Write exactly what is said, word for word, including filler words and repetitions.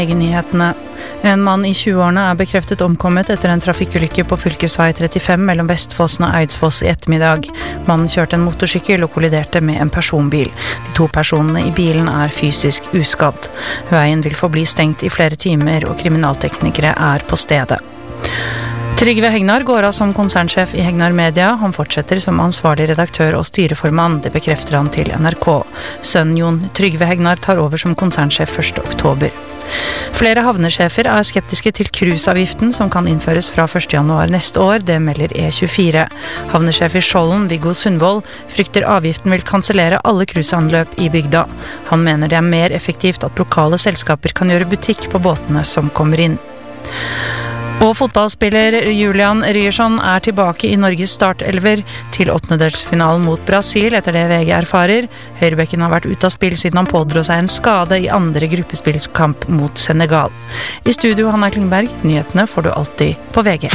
Nyhetene. En mann i tjueårene er bekreftet omkommet etter en trafikkulykke på fylkesvei trettifem mellom Vestfossen og Eidsfoss i ettermiddag. Mannen kjørte en motorsykkel og kolliderte med en personbil. De to personene i bilen er fysisk uskadd. Veien vil forbli stengt i flere timer, og kriminalteknikere er på stedet. Trygve Hegnar går av som konsernsjef i Hegnar Media. Han fortsetter som ansvarlig redaktør og styreformann, det bekrefter han til N R K. Sønnen Jon Trygve Hegnar tar over som konsernsjef første oktober. Flere havnesjefer er skeptiske til cruiseavgiften som kan innføres fra første januar neste år, det melder E tjuefire. Havnesjef i Skjolden, Viggo Sundvold, frykter avgiften vil kansellere alle cruiseanløp i bygda. Han mener det er mer effektivt at lokale selskaper kan gjøre butikk på båtene som kommer inn. Og fotballspiller Julian Ryerson er tilbake i Norges startelver til åttendedelsfinalen mot Brasil, etter det V G erfarer. Høyrebekken har vært ute av spill siden han pådro seg en skade i andre gruppespillskamp mot Senegal. I studio, Hanna Klingberg. Nyhetene får du alltid på V G.